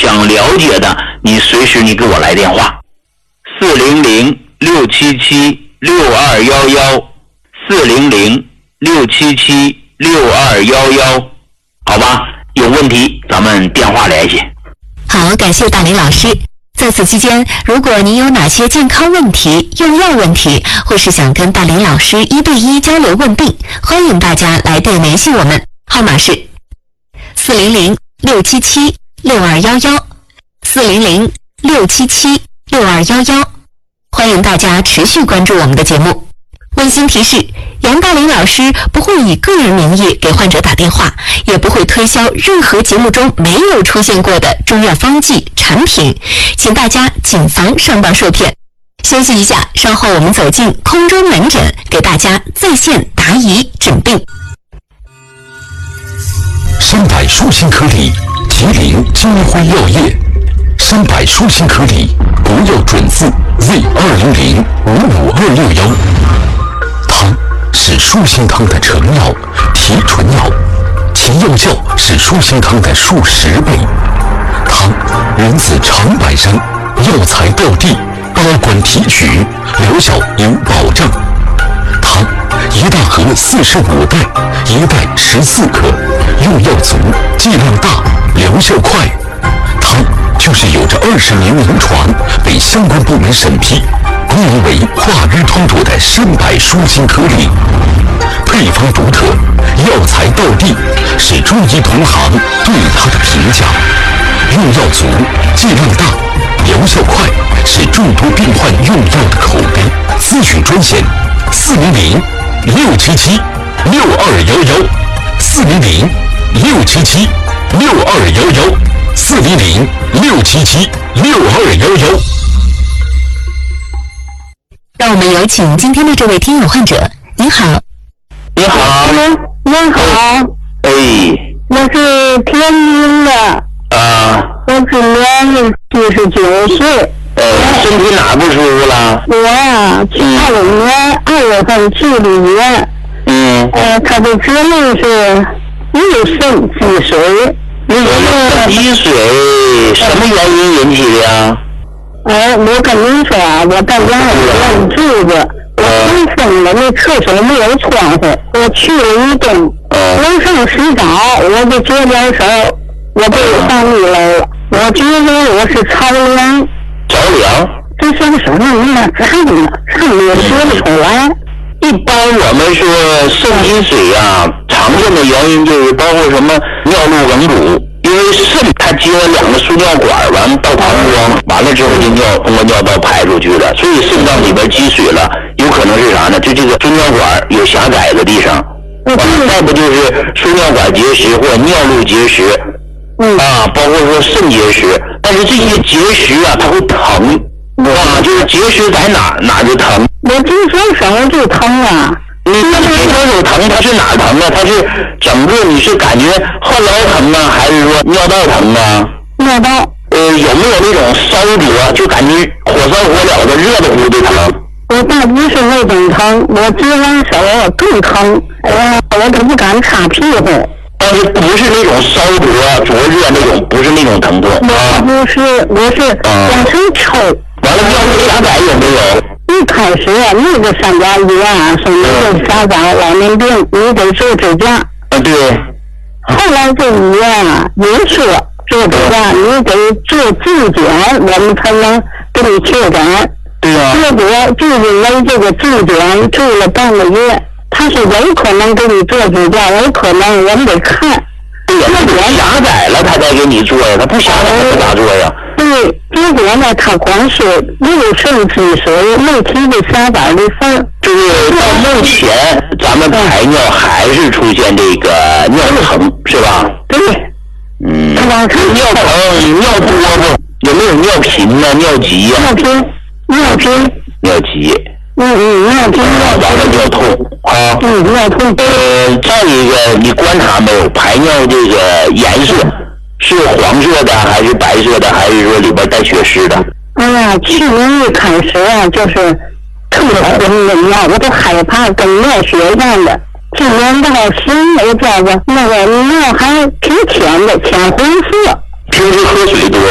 想了解的，你随时你给我来电话，400-677-6211，400-677-6211，好吧？有问题咱们电话联系。 好，感谢大林老师。在此期间，如果您有哪些健康问题、用药问题，或是想跟大林老师1对1交流问病，欢迎大家来电联系我们，号码是400-677-6211，400-677-6211，欢迎大家持续关注我们的节目。温馨提示，杨大林老师不会以个人名义给患者打电话，也不会推销任何节目中没有出现过的中药方剂产品，请大家谨防上当受骗。休息一下，稍后我们走进空中门诊，给大家在线答疑诊病。 300舒心颗粒，吉林金辉药业。300舒心颗粒，国药准字 Z200-55261。汤是舒心汤的成药、提纯药，其药效是舒心汤的数10倍。汤源自长白山，药材到地，8管提取，疗效有保障。汤一大盒45袋，一袋14克，用药足，剂量大，疗效快。汤就是有着20年临床，被相关部门审批，功能为化瘀通毒的300舒心颗粒，配方独特，药材到地，是中医同行对它的评价。用药足，剂量大，疗效快，是众多病患用药的口碑。咨询专线400-677-6211，400-677-6211，400-677-6211。 让我们有请今天的这位听友患者。您好。 你好。 您好。 哎。 我是天津的。我今年79岁。 身体哪不舒服了？ 我呀，75年2月份去的医院。他的指令是右肾积水。 积水什么原因引起的呀？ 我跟您说啊，我在家里愣住着，我生生的那厕所没有窗户，我去了一顿，楼上洗澡，我就觉点手，我就上1楼了，我觉得我是着凉。 着凉？ 这什么时候你那看呢？看也说不出来。 一般我们说肾积水啊，常见的原因就是包括什么尿路梗阻，因为肾它接了2个输尿管，完到膀胱，完了之后就通过尿道排出去了，所以肾脏里边积水了，有可能是啥呢？就这个输尿管有狭窄的地方，再不就是输尿管结石或者尿路结石，包括说肾结石，但是这些结石啊，它会疼。就是结石在哪就疼。 我经手手就疼啊。 你经手手疼，它是哪疼啊？它是整个你是感觉后腰疼啊，还是说尿道疼啊？ 尿道。 有没有那种烧灼，就感觉火烧火燎的热的乎的疼？ 我倒不是那种疼，我指完手更疼，我都不敢擦屁股。 但是不是那种烧灼热那种，不是那种疼痛啊？ 不是，我是往上抽。 完了，尿路狭窄有没有？ 一开始那个3家医院啊，说你这狭窄老年病，你得做支架。 对。 后来这医院啊也说做支架，你得做质检，我们才能给你确诊。 对呀。 结果就因为这个质检做了半个月，他说有可能给你做支架，有可能我们得看。 对呀，那你狭窄了他才给你做呀，他不狭窄他咋做呀？ 对，结果呢，他光是右肾积水，没提这狭窄的事儿。 就是到目前，咱们排尿还是出现这个尿疼，是吧？ 对。 尿疼、尿多不？有没有尿频呢？尿急呀？ 尿频。 尿急。 尿频。 完了尿痛啊。 尿痛。 再一个，你观察没有？排尿这个颜色是黄色的，还是白色的，还是说里边带血丝的？ 哎呀，去年一开始啊，就是特别浑的尿，我都害怕跟尿血一样的。今年到10月这个那个尿还挺浅的，浅红色。 平时喝水多